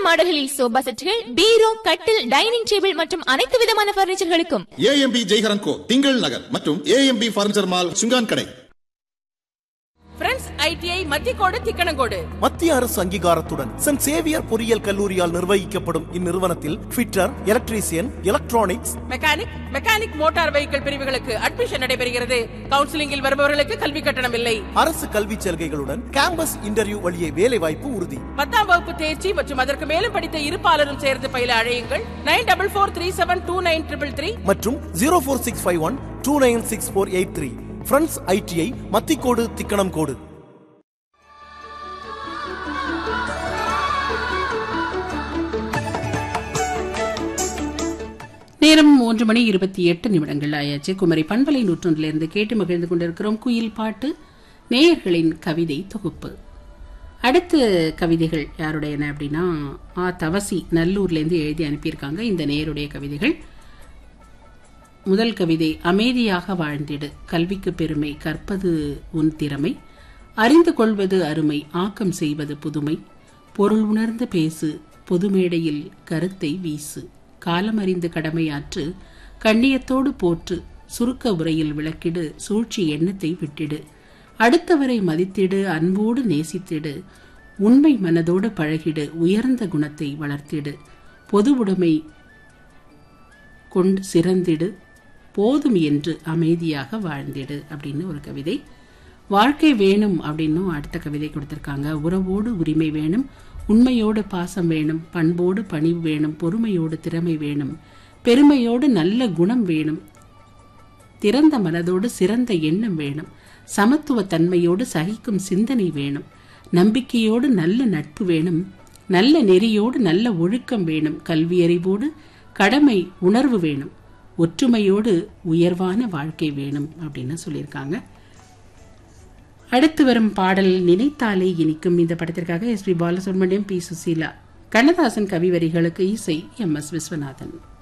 மாடல்களில் sofa செட்டுகள், பீரோ, கட்டில், dining table மற்றும் அனைத்து விதமான பர்னிச்சர்களுக்கும் AMB ஜெய்ஹரன் கோ திங்கள் நகர் மற்றும் AMB பர்னிச்சர் மால் சுங்கான் கடை. Friends ITI Mathicode Thikkanamcode. மத்திய அரசு அங்கீகாரத்துடன் சென்ட் சேவியர் பொறியியல் கல்லூரியால் நிர்வகிக்கப்படும் இந்நிறுவனத்தில் fitter, electrician, electronics, mechanic motor vehicle பிரிவுகளுக்கு அட்மிஷன் நடைபெறுகிறது. கவுன்சிலிங்கில் வருபவர்களுக்கு கல்வி கட்டணம் இல்லை. அரசு கல்வி சலுகைகளுடன் கேம்பஸ் இன்டர்வியூ வழியே வேலை வாய்ப்பு உறுதி. 10ஆம் வகுப்பு தேர்ச்சி மற்றும் அதற்கு மேலும் படித்த இருப்பாளரும் சேர்ந்து பயில அழையுங்கள். 9443729333 மற்றும் 04651296483. ஃப்ரெண்ட்ஸ் ITI மத்திக்கோடு திக்கணம் கோடு. நேரம் 3:28 ஆயாச்சு. குமரி பண்பலை 101 கேட்டு மகிழ்ந்து கொண்டிருக்கிறோம் குயில் பாட்டு, நேயர்களின் கவிதை தொகுப்பு. அடுத்த கவிதைகள் யாருடையன அப்படின்னா, தவசி நல்லூர்லேருந்து எழுதி அனுப்பியிருக்காங்க இந்த நேயருடைய கவிதைகள். முதல் கவிதை, அமைதியாக வாழ்ந்திடு, கல்விக்கு பெருமை, கற்பது உன் திறமை, அறிந்து கொள்வது அருமை, ஆக்கம் செய்வது புதுமை, பொருள் உணர்ந்து பேசு, பொது மேடையில் கருத்தை வீசு, காலமறிந்து கடமையாற்று, கண்ணியத்தோடு போற்று, சுருக்க உரையில் விளக்கிடு, சூழ்ச்சி எண்ணத்தை விட்டிடு, அடுத்தவரை மதித்திடு, அன்போடு நேசித்திடு, உண்மை மனதோடு பழகிடு, உயர்ந்த குணத்தை வளர்த்திடு, பொது உடைமை கொண்டு சிறந்திடு, போதும் என்று அமைதியாக வாழ்ந்திடு அப்படின்னு ஒரு கவிதை. வாழ்க்கை வேணும் அப்படின்னும் அடுத்த கவிதை கொடுத்திருக்காங்க. உறவோடு உரிமை வேணும், உண்மையோடு பாசம் வேணும், பண்போடு பணிவு வேணும், பொறுமையோடு திறமை வேணும், பெருமையோடு நல்ல குணம் வேணும், திறந்த மனதோடு சிறந்த எண்ணம் வேணும், சமத்துவ தன்மையோடு சகிக்கும் சிந்தனை வேணும், நம்பிக்கையோடு நல்ல நட்பு வேணும், நல்ல நெறியோடு நல்ல ஒழுக்கம் வேணும், கல்வியறிவோடு கடமை உணர்வு வேணும், ஒற்றுமையோடு உயர்வான வாழ்க்கை வேணும் அப்படின்னு சொல்லியிருக்காங்க. அடுத்து வரும் பாடல் நினைத்தாலே இனிக்கும். இந்த படத்திற்காக SP பாலசுப்ரமணியம், P சுசீலா, கண்ணதாசன் கவி வரிகளுக்கு இசை MS விஸ்வநாதன்.